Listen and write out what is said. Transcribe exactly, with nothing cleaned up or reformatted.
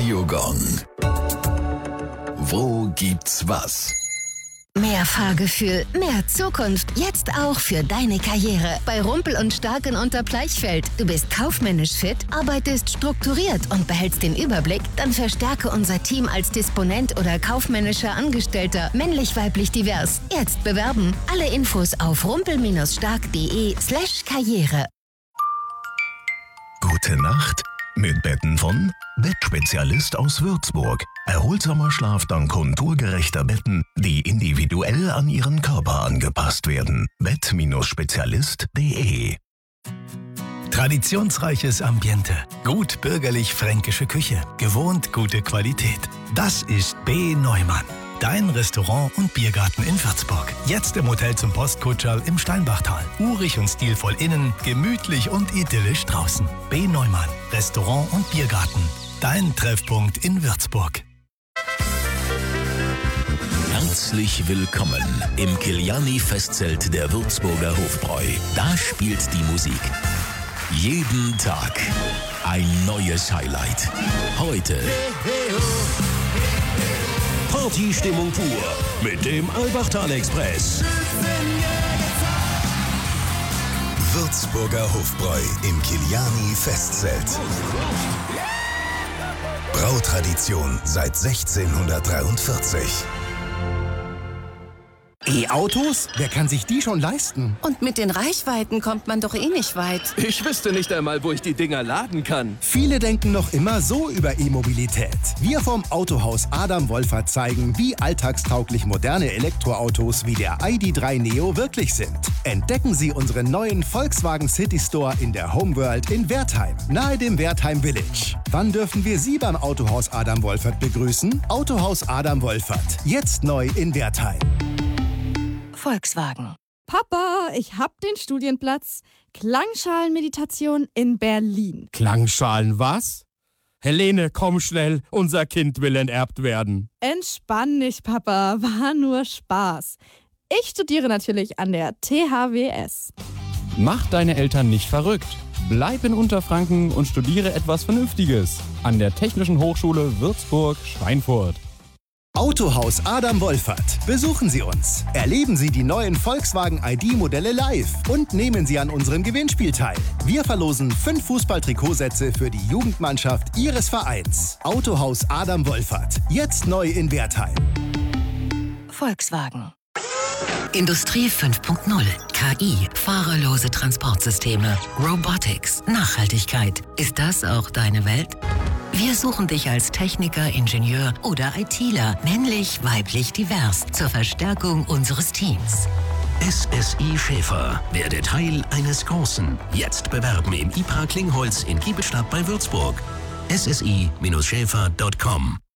Radio Gong. Wo gibt's was? Mehr Fahrgefühl, mehr Zukunft, jetzt auch für deine Karriere. Bei Rumpel und Stark in Unterbleichfeld. Du bist kaufmännisch fit, arbeitest strukturiert und behältst den Überblick? Dann verstärke unser Team als Disponent oder kaufmännischer Angestellter. Männlich-weiblich divers. Jetzt bewerben. Alle Infos auf rumpel-stark.de slash Karriere. Gute Nacht mit Betten von Bettspezialist aus Würzburg. Erholsamer Schlaf dank konturgerechter Betten, die individuell an Ihren Körper angepasst werden. Bett-Spezialist punkt de. Traditionsreiches Ambiente, gut bürgerlich-fränkische Küche, gewohnt gute Qualität. Das ist B. Neumann, dein Restaurant und Biergarten in Würzburg. Jetzt im Hotel zum Postkutscherl im Steinbachtal. Urig und stilvoll innen, gemütlich und idyllisch draußen. B. Neumann, Restaurant und Biergarten. Dein Treffpunkt in Würzburg. Herzlich willkommen im Kiliani-Festzelt der Würzburger Hofbräu. Da spielt die Musik. Jeden Tag ein neues Highlight. Heute Partystimmung pur mit dem Albachtal-Express. Würzburger Hofbräu im Kiliani-Festzelt. Brautradition seit sechzehnhundertdreiundvierzig. E-Autos? Wer kann sich die schon leisten? Und mit den Reichweiten kommt man doch eh nicht weit. Ich wüsste nicht einmal, wo ich die Dinger laden kann. Viele denken noch immer so über E-Mobilität. Wir vom Autohaus Adam Wolfert zeigen, wie alltagstauglich moderne Elektroautos wie der I D drei Neo wirklich sind. Entdecken Sie unseren neuen Volkswagen City Store in der Homeworld in Wertheim, nahe dem Wertheim Village. Wann dürfen wir Sie beim Autohaus Adam Wolfert begrüßen? Autohaus Adam Wolfert, jetzt neu in Wertheim. Volkswagen. Papa, ich hab den Studienplatz. Klangschalenmeditation in Berlin. Klangschalen was? Helene, komm schnell, unser Kind will enterbt werden. Entspann dich, Papa, war nur Spaß. Ich studiere natürlich an der T H W S. Mach deine Eltern nicht verrückt. Bleib in Unterfranken und studiere etwas Vernünftiges. An der Technischen Hochschule Würzburg-Schweinfurt. Autohaus Adam Wolfert. Besuchen Sie uns. Erleben Sie die neuen Volkswagen I D-Modelle live und nehmen Sie an unserem Gewinnspiel teil. Wir verlosen fünf Fußball-Trikotsätze für die Jugendmannschaft Ihres Vereins. Autohaus Adam Wolfert. Jetzt neu in Wertheim. Volkswagen. Industrie fünf Punkt null. K I, fahrerlose Transportsysteme, Robotics, Nachhaltigkeit. Ist das auch deine Welt? Wir suchen dich als Techniker, Ingenieur oder ITler, männlich, weiblich, divers, zur Verstärkung unseres Teams. S S I Schäfer werde Teil eines Großen. Jetzt bewerben im I P R A Klingholz in Giebelstadt bei Würzburg. S S I Schäfer Punkt com